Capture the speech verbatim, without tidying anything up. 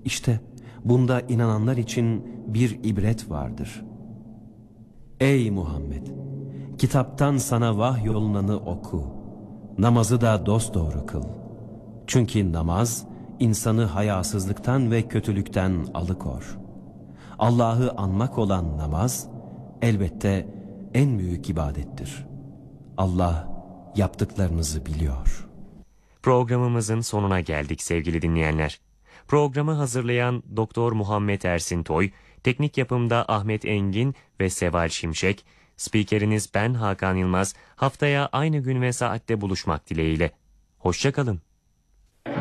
İşte bunda inananlar için bir ibret vardır. Ey Muhammed! Kitaptan sana vahyolunanı oku. Namazı da dosdoğru kıl. Çünkü namaz insanı hayasızlıktan ve kötülükten alıkor. Allah'ı anmak olan namaz elbette en büyük ibadettir. Allah yaptıklarınızı biliyor. Programımızın sonuna geldik sevgili dinleyenler. Programı hazırlayan Doktor Muhammed Ersin Toy, teknik yapımda Ahmet Engin ve Seval Şimşek, spikeriniz ben Hakan Yılmaz. Haftaya aynı gün ve saatte buluşmak dileğiyle. Hoşça kalın.